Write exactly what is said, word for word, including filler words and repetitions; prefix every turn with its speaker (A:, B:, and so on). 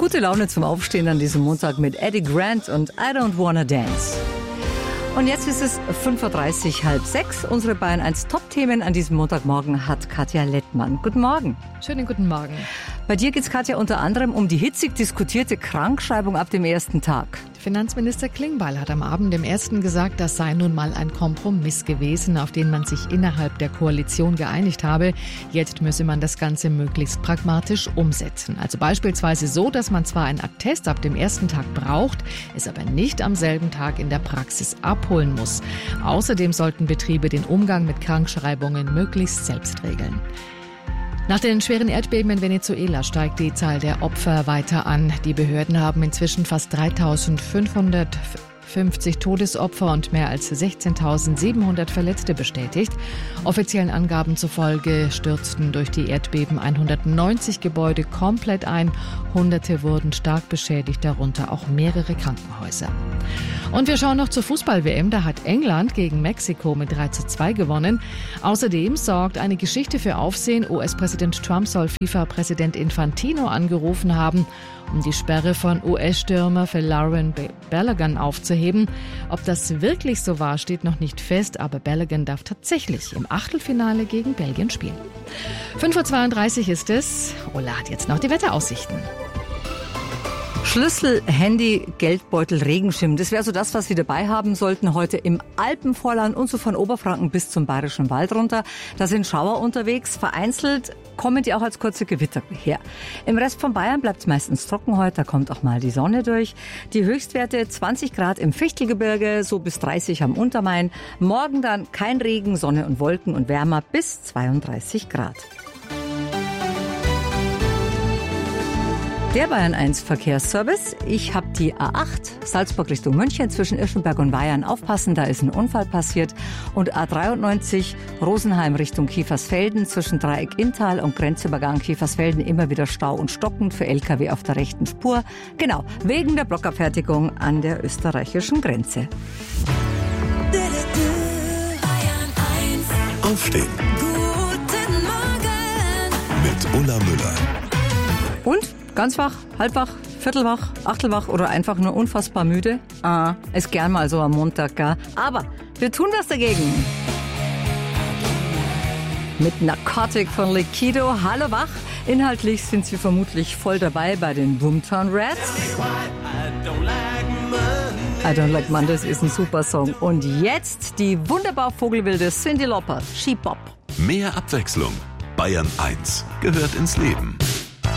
A: Gute Laune zum Aufstehen an diesem Montag mit Eddie Grant und I Don't Wanna Dance. Und jetzt ist es fünf Uhr dreißig, halb sechs. Unsere Bayern eins Top-Themen an diesem Montagmorgen hat Katja Lettmann. Guten Morgen.
B: Schönen guten Morgen.
A: Bei dir geht es, Katja, unter anderem um die hitzig diskutierte Krankschreibung ab dem ersten Tag.
B: Finanzminister Klingbeil hat am Abend dem ersten gesagt, das sei nun mal ein Kompromiss gewesen, auf den man sich innerhalb der Koalition geeinigt habe. Jetzt müsse man das Ganze möglichst pragmatisch umsetzen. Also beispielsweise so, dass man zwar einen Attest ab dem ersten Tag braucht, es aber nicht am selben Tag in der Praxis abholen muss. Außerdem sollten Betriebe den Umgang mit Krankschreibungen möglichst selbst regeln. Nach den schweren Erdbeben in Venezuela steigt die Zahl der Opfer weiter an. Die Behörden haben inzwischen fast dreitausendfünfhundertfünfzig Todesopfer und mehr als sechzehntausendsiebenhundert Verletzte bestätigt. Offiziellen Angaben zufolge stürzten durch die Erdbeben hundertneunzig Gebäude komplett ein. Hunderte wurden stark beschädigt, darunter auch mehrere Krankenhäuser. Und wir schauen noch zur Fußball-W M. Da hat England gegen Mexiko mit drei zu zwei gewonnen. Außerdem sorgt eine Geschichte für Aufsehen. U S-Präsident Trump soll FIFA-Präsident Infantino angerufen haben, um die Sperre von U S-Stürmer Folarin Balogun aufzuheben. Ob das wirklich so war, steht noch nicht fest, aber Balogun darf tatsächlich im Achtelfinale gegen Belgien spielen. fünf Uhr zweiunddreißig ist es. Ola hat jetzt noch die Wetteraussichten.
A: Schlüssel, Handy, Geldbeutel, Regenschirm. Das wäre so das, was Sie dabei haben sollten heute im Alpenvorland und so von Oberfranken bis zum Bayerischen Wald runter. Da sind Schauer unterwegs. Vereinzelt kommen die auch als kurze Gewitter her. Im Rest von Bayern bleibt es meistens trocken heute. Da kommt auch mal die Sonne durch. Die Höchstwerte zwanzig Grad im Fichtelgebirge, so bis dreißig am Untermain. Morgen dann kein Regen, Sonne und Wolken und wärmer bis zweiunddreißig Grad. Der Bayern eins Verkehrsservice. Ich habe die A acht Salzburg Richtung München zwischen Irschenberg und Weyern. Aufpassen, da ist ein Unfall passiert. Und A dreiundneunzig Rosenheim Richtung Kiefersfelden zwischen Dreieck Inntal und Grenzübergang Kiefersfelden immer wieder Stau und stockend für L K W auf der rechten Spur. Genau, wegen der Blockabfertigung an der österreichischen Grenze.
C: Aufstehen.
D: Guten Morgen.
C: Mit Ulla Müller.
A: Und? Ganz wach, halbwach, viertelwach, achtelwach oder einfach nur unfassbar müde? Ah, ist gern mal so am Montag, gell? Aber wir tun was dagegen. Mit Narcotic von Liquido. Hallo wach. Inhaltlich sind Sie vermutlich voll dabei bei den Boomtown Rats. I Don't Like Mondays ist ein super Song. Und jetzt die wunderbar vogelwilde Cyndi Lauper, She Bop.
C: Mehr Abwechslung. Bayern eins gehört ins Leben.